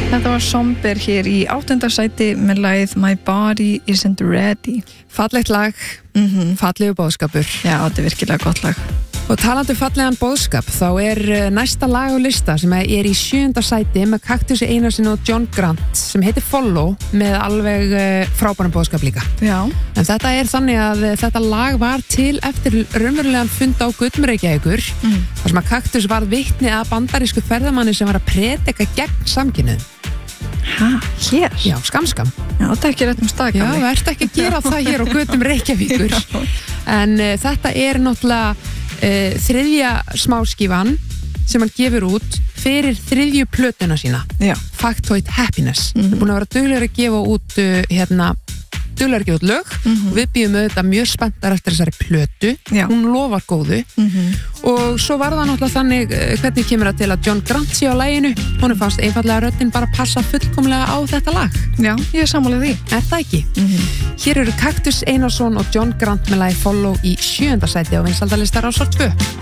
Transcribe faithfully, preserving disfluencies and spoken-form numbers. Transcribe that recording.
Þetta var Somber hér í áttunda sæti með lagið My Body Isn't Ready. Fallegt lag, mm-hmm. fallegu boðskapur. Já, þetta er virkilega gott lag. Og talandi um fallegan boðskap, þá er næsta lag á lista sem er í sjöunda sæti með Kaktusi Einarsson og John Grant sem heitir Follow með alveg frábæran boðskap líka. Já. En þetta er þannig að þetta lag var til eftir raunverulegan fund á Gullmurreykjavíkur mm. þar sem að Kaktus var vitni að bandarísku ferðamanni sem var að predika gegn samkynhneigð. Hæ, hér? Já, skamskam. Já, þetta er ekki rétt um stað. Já, verður ekki að gera það hér á Götum Reykjavíkur. En uh, þetta er náttúrulega uh, þriðja smáskífan sem hann gefur út fyrir þriðju plötuna sína. Já. Factoid Happiness. Mm-hmm. Það er búin að vera duglegur að gefa út uh, hérna duglegur að gefa út lög mm-hmm. og við býðum auðvitað mjög spenntar eftir þessari plötu. Já. Hún lofar góðu mm-hmm. og svo var það náttúrulega þannig uh, hvernig kemur það til að John Grant sé á laginu. Hún er fast einfallega röddin bara passa fullkomlega á þetta lag. Já, ég er sammála því. Er það ekki? Mm-hmm. Hér eru Kaktus Einarsson og John Grant með lagi Follow í sjöunda sæti á vinsældalistar Rásar tvö.